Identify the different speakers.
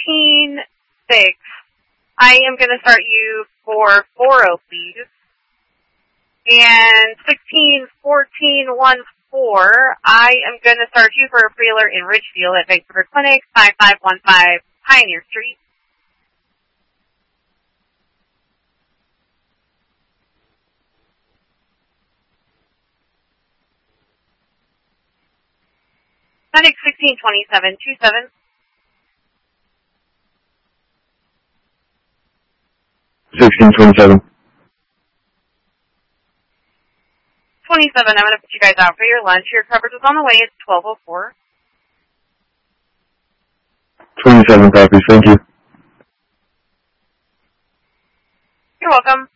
Speaker 1: 15-6. I am going to start you for 4-0, please. And 16-14-1-4, I am going to start you for a prealer in Ridgefield at Vancouver Clinic, 5515 Pioneer Street. Clinic 162727.
Speaker 2: 1627.
Speaker 1: 27, I'm going to put you guys out for your lunch. Your coverage is on the way. It's 12:04.
Speaker 2: 27 copies, thank you.
Speaker 1: You're welcome.